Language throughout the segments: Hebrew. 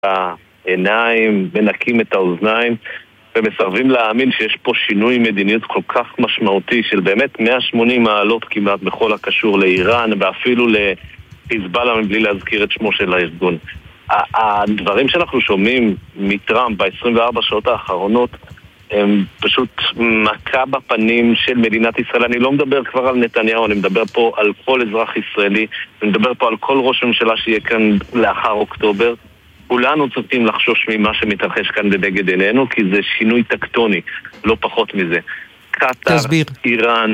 העיניים, מנקים את האוזניים ומסרבים להאמין שיש פה שינוי מדיניות כל כך משמעותי של באמת 180 מעלות כמעט בכל הקשור לאיראן ואפילו לחיזבאללה מבלי להזכיר את שמו של הארגון. הדברים שאנחנו שומעים מטראמפ ב-24 שעות האחרונות הם פשוט מכה בפנים של מדינת ישראל. אני לא מדבר כבר על נתניהו, אני מדבר פה על כל אזרח ישראלי, אני מדבר פה על כל ראש ממשלה שיהיה כאן לאחר אוקטובר. כולנו צריכים לחשוש ממה שמתרחש כאן בנגד עינינו, כי זה שינוי טקטוני, לא פחות מזה. קטר, איראן,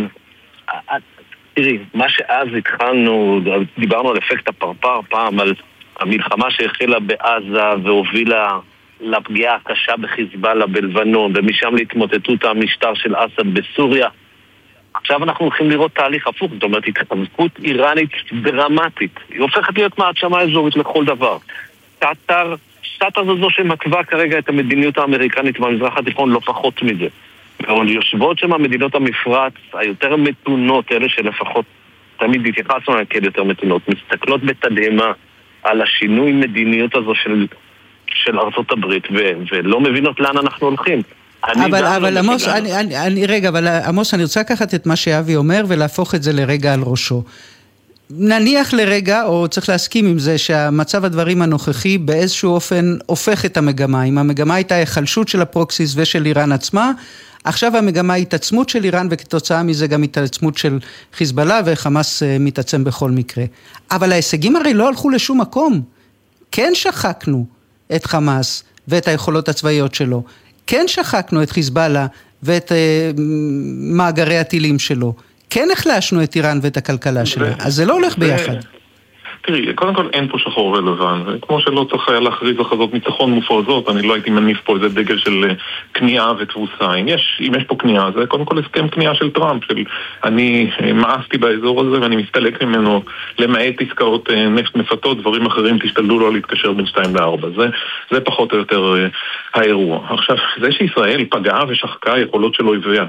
תראי, מה שאז התחלנו, דיברנו על אפקט הפרפר פעם, על המלחמה שהחלה בעזה והובילה לפגיעה הקשה בחיזבאללה בלבנון, ומשם להתמוטטות המשטר של אסד בסוריה. עכשיו אנחנו הולכים לראות תהליך הפוך, זאת אומרת, התחזקות איראנית דרמטית. היא הופכת להיות מעצמה אזורית לכל דבר. קטר זה זו שמקווה כרגע את המדיניות האמריקנית במזרח התיכון, לא פחות מזה. יושבות שם המדינות המפרץ היותר מתונות, אלה שלפחות תמיד התייחסנו להן כאלה יותר מתונות, מסתכלות בתדהמה על השינוי מדיניות הזו של ארצות הברית, ולא מבינות לאן אנחנו הולכים. אבל עמוס, עמוס, אני רוצה לקחת את מה שאבי אומר ולהפוך את זה לרגע על ראשו. נניח לרגע, או צריך להסכים עם זה, שהמצב הדברים הנוכחי באיזשהו אופן הופך את המגמה. אם המגמה הייתה החלשות של הפרוקסיס ושל איראן עצמה, עכשיו המגמה היא התעצמות של איראן, וכתוצאה מזה גם התעצמות של חיזבאללה, וחמאס מתעצם בכל מקרה. אבל ההישגים הרי לא הלכו לשום מקום. כן שחקנו את חמאס ואת היכולות הצבאיות שלו. כן שחקנו את חיזבאללה ואת מאגרי הטילים שלו. כן החלשנו את איראן ואת הכלכלה שלה. אז זה לא הולך ביחד. תראי, קודם כל אין פה שחור ולבן, וכמו שלא צריך היה להכריז הכרזות ניצחון מופרזות, אני לא הייתי מניף פה איזה דגל של קנייה ותבוסה. אם יש פה קנייה, זה קודם כל הסכם קנייה של טראמפ, של אני מאסתי באזור הזה ואני מסתלק ממנו למעט עסקאות נפט מפתות, דברים אחרים תשתלדו לו להתקשר בין 2-4. זה פחות או יותר האירוע. עכשיו, זה שישראל פגעה ושחקה יכולות של אויביה,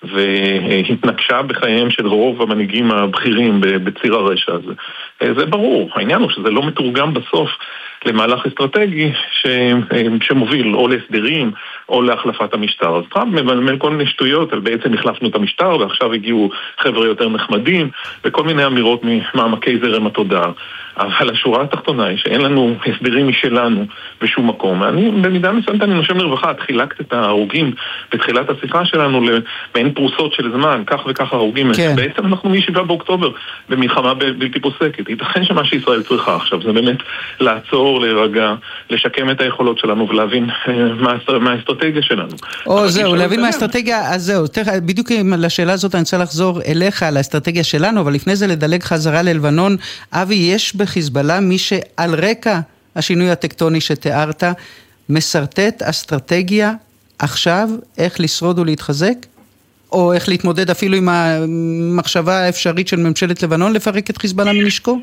והתנקשה בחייהם של רוב המנהיגים הבכירים בציר הרשע הזה, זה ברור. העניין הוא שזה לא מתורגם בסוף למהלך אסטרטגי שמוביל או להסדרים או להחלפת המשטר. אז טראמפ מבלמל כל מיני שטויות על בעצם החלפנו את המשטר ועכשיו הגיעו חבר'ה יותר נחמדים וכל מיני אמירות ממעמקי זרם התודעה. אבל השורה התחתונה היא שאין לנו הסדרים משלנו בשום מקום. אני במידה מסוימת אני נושם לרווחה, את חילקת את ההרוגים בתחילת השיחה שלנו למעין פרוסות של זמן, כך וכך הרוגים. כן. בעצם אנחנו מ-7 באוקטובר במלחמה בלתי פוסקת. ייתכן שמה שישראל צריכה עכשיו זה באמת לעצור, להירגע, לשקם את היכולות שלנו ולהבין מה האסטרטגיה שלנו. זהו, להבין מה האסטרטגיה, אז זהו, בדיוק לשאלה הזאת אני רוצה לחזור אליך על האסטרטגיה שלנו, אבל לפני זה לדלג חזרה ללבנון. אבי, יש בחיזבאללה מי שעל רקע השינוי הטקטוני שתיארת מסרטט אסטרטגיה עכשיו איך לשרוד ולהתחזק, או איך להתמודד אפילו עם המחשבה האפשרית של ממשלת לבנון לפרק את חיזבאללה מנשקו?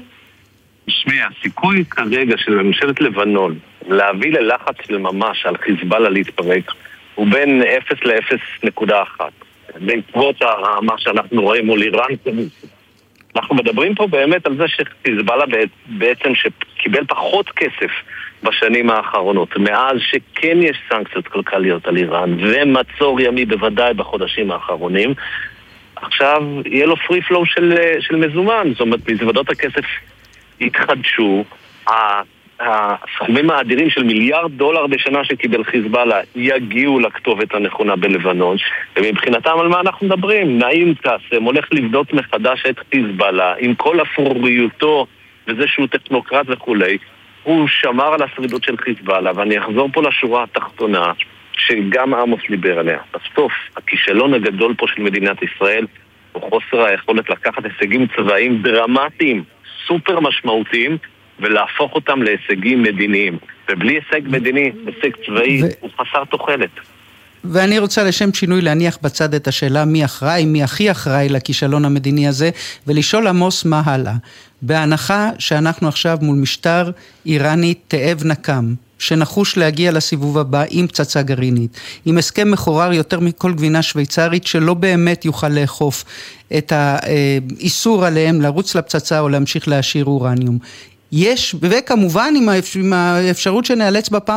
הסיכוי כרגע של ממשלת לבנון להביא ללחץ של ממש על חיזבאללה להתפרק הוא בין 0 ל-0.1. בעקבות מה שאנחנו רואים מול איראן, אנחנו מדברים פה באמת על זה שחיזבאללה בעצם שקיבל פחות כסף בשנים האחרונות, מאז שכן יש סנקציות כלכליות על איראן ומצור ימי בוודאי בחודשים האחרונים. עכשיו יהיה לו פרי פלואו של מזומן, זאת אומרת מזוודות הכסף יתחדשו, הסכומים האדירים של $1 מיליארד בשנה שקיבל חיזבאללה יגיעו לכתובת הנכונה בלבנון, ומבחינתם על מה אנחנו מדברים? נעים קאסם הולך לבדוק מחדש את חיזבאללה עם כל אפרוריותו וזה שהוא טכנוקרט וכולי, הוא שמר על השרידות של חיזבאללה. ואני אחזור פה לשורה התחתונה שגם עמוס דיבר עליה. בסוף הכישלון הגדול פה של מדינת ישראל הוא חוסר היכולת לקחת הישגים צבאיים דרמטיים סופר משמעותיים ולהפוך אותם להישגים מדיניים. ובלי הישג מדיני, הישג צבאי, הוא חסר תוחלת. ואני רוצה לשם שינוי להניח בצד את השאלה מי אחראי, מי הכי אחראי לכישלון המדיני הזה, ולשאול עמוס מה הלאה. בהנחה שאנחנו עכשיו מול משטר איראני תאב נקם, שנחוש להגיע לסיבוב הבא עם פצצה גרעינית, עם הסכם מחורר יותר מכל גבינה שוויצרית שלא באמת יוכל לאכוף את האיסור עליהם לרוץ לפצצה או להמשיך להשאיר אורניום. יש, וכמובן עם האפשרות שנאלץ בפעם